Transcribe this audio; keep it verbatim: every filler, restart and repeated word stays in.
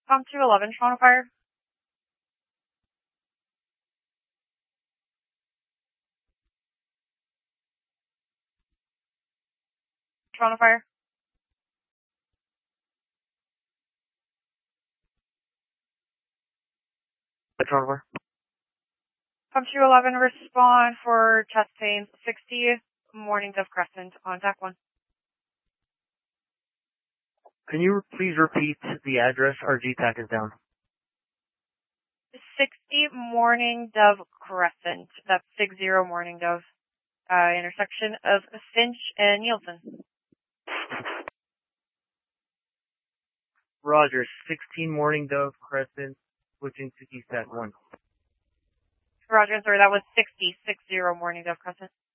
Pump two eleven, Toronto Fire. Toronto Fire. Toronto Fire. Pump two eleven, respond for chest pains, sixty, Morning Dove Crescent, contact one. Can you please repeat the address? Our G TAC is down. sixty, Morning Dove Crescent. That's six zero Morning Dove. Uh, intersection of Finch and Nielsen. Roger, sixteen Morning Dove Crescent, switching to G TAC one. Roger, sorry, that was sixty, six zero Morning Dove Crescent.